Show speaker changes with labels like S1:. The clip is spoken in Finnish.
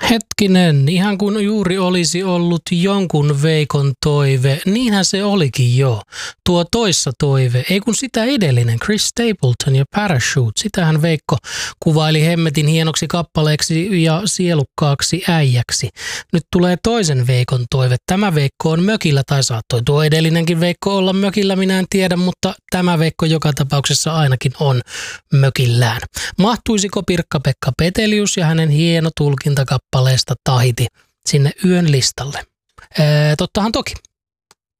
S1: Hetkinen, ihan kun juuri olisi ollut jonkun Veikon toive, niinhän se olikin jo. Tuo toissa toive, ei kun sitä edellinen, Chris Stapleton ja Parachute, sitähän Veikko kuvaili hemmetin hienoksi kappaleeksi ja sielukkaaksi äijäksi. Nyt tulee toisen Veikon toive. Tämä Veikko on mökillä, tai saattoi tuo edellinenkin Veikko olla mökillä, minä en tiedä, mutta tämä Veikko joka tapauksessa ainakin on mökillään. Mahtuisiko Pirkka-Pekka Petelius ja hänen hieno tulkintakappaleesta Tahiti sinne yön listalle? Tottahan toki.